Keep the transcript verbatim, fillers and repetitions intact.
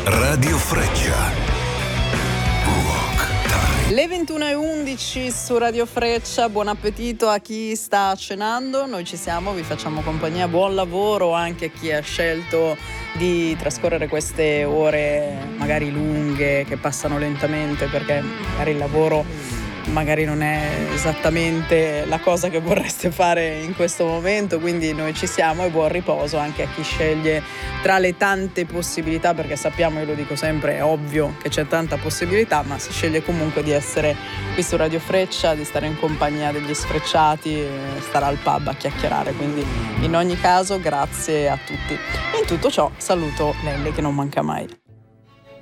Radio Freccia. Le ventuno e undici su Radio Freccia, buon appetito a chi sta cenando, noi ci siamo, vi facciamo compagnia, buon lavoro anche a chi ha scelto di trascorrere queste ore magari lunghe, che passano lentamente perché magari il lavoro magari non è esattamente la cosa che vorreste fare in questo momento, quindi noi ci siamo e buon riposo anche a chi sceglie tra le tante possibilità, perché sappiamo, io lo dico sempre, è ovvio che c'è tanta possibilità, ma si sceglie comunque di essere qui su Radio Freccia, di stare in compagnia degli sfrecciati, stare al pub a chiacchierare, quindi in ogni caso grazie a tutti. E in tutto ciò saluto Lelle che non manca mai.